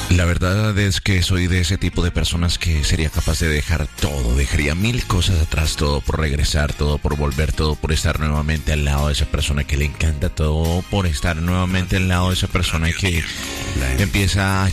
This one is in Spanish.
La verdad es que soy de ese tipo de personas que sería capaz de dejar todo, dejaría mil cosas atrás, todo por regresar, todo por volver, todo por estar nuevamente al lado de esa persona que le encanta, todo por estar nuevamente al lado de esa persona que empieza a